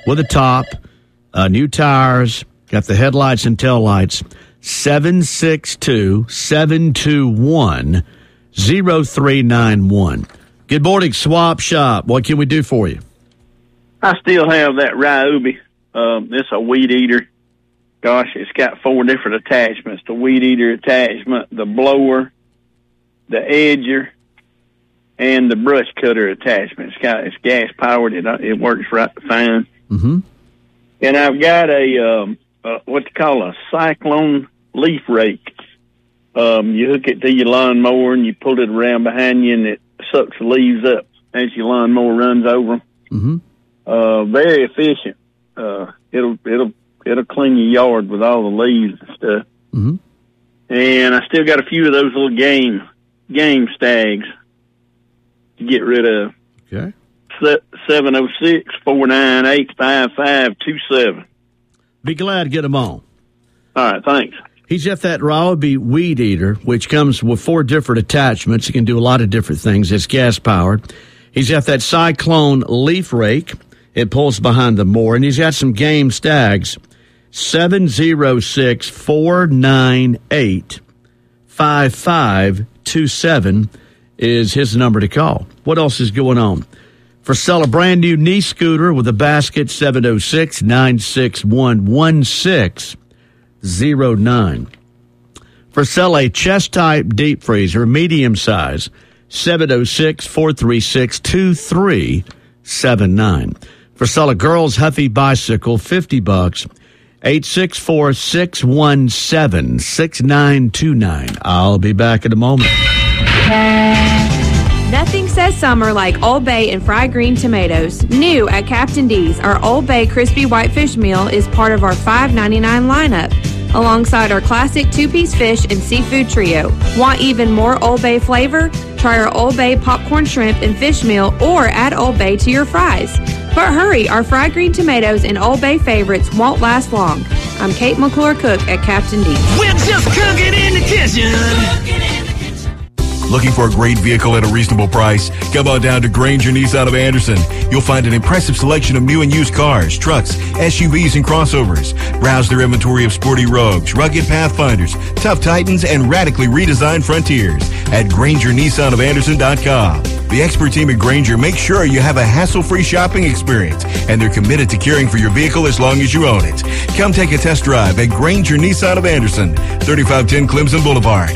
with a top, new tires, got the headlights and taillights. 762-721-0391. Good morning, Swap Shop. What can we do for you? I still have that Ryobi. It's a weed eater. Gosh, it's got 4 different attachments. The weed eater attachment, the blower, the edger, and the brush cutter attachment. It's gas powered. It works fine. Mm-hmm. And I've got a what they call a Cyclone leaf rake. You hook it to your lawnmower and you pull it around behind you, and it sucks the leaves up as your lawnmower runs over them. Mm-hmm. Very efficient. It'll clean your yard with all the leaves and stuff. Mm-hmm. And I still got a few of those little game stags to get rid of. Okay. 706-498-5527. Be glad to get them on. All right, thanks. He's got that Ryobi weed eater, which comes with 4 different attachments. It can do a lot of different things. It's gas powered. He's got that Cyclone leaf rake. It pulls behind the mower, and he's got some game stags. 706-498-5527 is his number to call. What else is going on? For sale, a brand new knee scooter with a basket, 706-961-1609. For sale, a chest-type deep freezer, medium size, 706-436-2379. For sale, a girl's Huffy bicycle, $50, 864-617-6929. I'll be back in a moment. Nothing says summer like Old Bay and fried green tomatoes. New at Captain D's, our Old Bay crispy whitefish meal is part of our $5.99 lineup, alongside our classic 2-piece fish and seafood trio. Want even more Old Bay flavor? Try our Old Bay popcorn shrimp and fish meal, or add Old Bay to your fries. But hurry, our fried green tomatoes and Old Bay favorites won't last long. I'm Kate McClure Cook at Captain D's. We're just cooking in the kitchen. Looking for a great vehicle at a reasonable price? Come on down to Granger Nissan of Anderson. You'll find an impressive selection of new and used cars, trucks, SUVs, and crossovers. Browse their inventory of sporty Rogues, rugged Pathfinders, tough Titans, and radically redesigned Frontiers at GrangerNissanOfAnderson.com. The expert team at Granger makes sure you have a hassle-free shopping experience, and they're committed to caring for your vehicle as long as you own it. Come take a test drive at Granger Nissan of Anderson, 3510 Clemson Boulevard.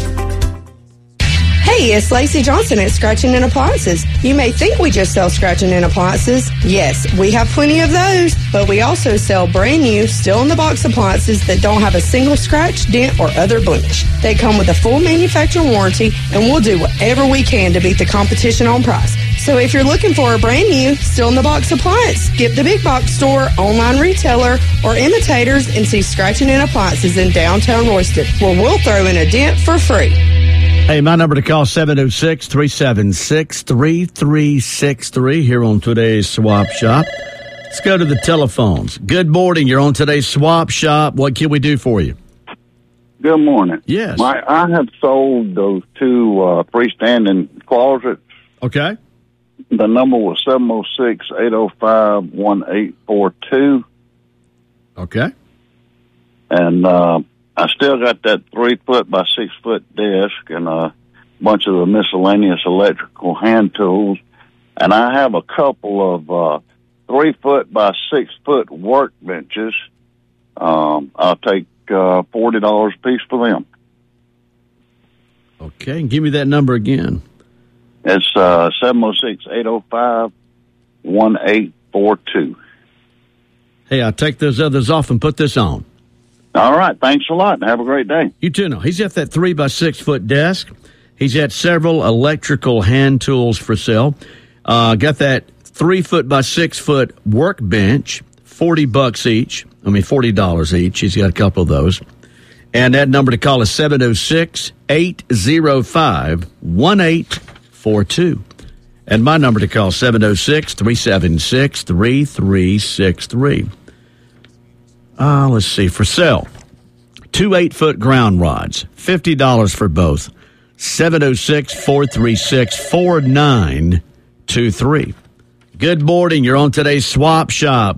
Hey, it's Lacey Johnson at Scratching and Appliances. You may think we just sell scratching and appliances. Yes, we have plenty of those, but we also sell brand new, still-in-the-box appliances that don't have a single scratch, dent, or other blemish. They come with a full manufacturer warranty, and we'll do whatever we can to beat the competition on price. So if you're looking for a brand new, still-in-the-box appliance, skip the big box store, online retailer, or imitators and see Scratching and Appliances in downtown Royston, where we'll throw in a dent for free. Hey, my number to call, 706-376-3363 here on today's Swap Shop. Let's go to the telephones. Good morning. You're on today's Swap Shop. What can we do for you? Good morning. Yes. I have sold those 2 freestanding closets. Okay. The number was 706-805-1842. Okay. And I still got that 3-foot by 6-foot desk and a bunch of the miscellaneous electrical hand tools. And I have a couple of 3-foot by 6-foot workbenches. I'll take $40 a piece for them. Okay, and give me that number again. It's 706-805-1842. Hey, I'll take those others off and put this on. All right. Thanks a lot. Have a great day. You too. No, he's got that 3 by 6 foot desk. He's got several electrical hand tools for sale. Got that 3 foot by 6 foot workbench, $40 each. $40 each. He's got a couple of those. And that number to call is 706-805-1842. And my number to call, 706-376-3363. Let's see. For sale, 2 8-foot ground rods, $50 for both. 706-436-4923. Good morning. You're on today's Swap Shop.